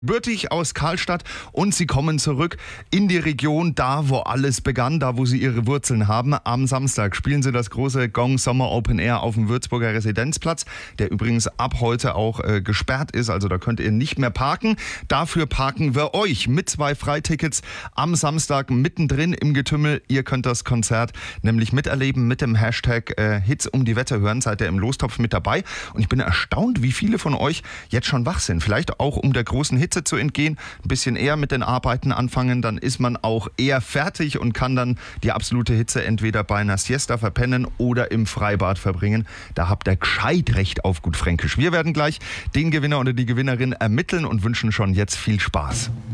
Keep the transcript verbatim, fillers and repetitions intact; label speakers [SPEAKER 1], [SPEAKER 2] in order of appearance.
[SPEAKER 1] Bürtig aus Karlstadt und sie kommen zurück in die Region, da wo alles begann, da wo sie ihre Wurzeln haben. Am Samstag spielen sie das große Gong Sommer Open Air auf dem Würzburger Residenzplatz, der übrigens ab heute auch äh, gesperrt ist, also da könnt ihr nicht mehr parken. Dafür parken wir euch mit zwei Freitickets am Samstag mittendrin im Getümmel. Ihr könnt das Konzert nämlich miterleben mit dem Hashtag äh, Hits um die Wette hören, seid ihr im Lostopf mit dabei. Und ich bin erstaunt, wie viele von euch jetzt schon wach sind, vielleicht auch um der großen Hitze zu entgehen, ein bisschen eher mit den Arbeiten anfangen, dann ist man auch eher fertig und kann dann die absolute Hitze entweder bei einer Siesta verpennen oder im Freibad verbringen. Da habt ihr gescheit recht auf gut Fränkisch. Wir werden gleich den Gewinner oder die Gewinnerin ermitteln und wünschen schon jetzt viel Spaß.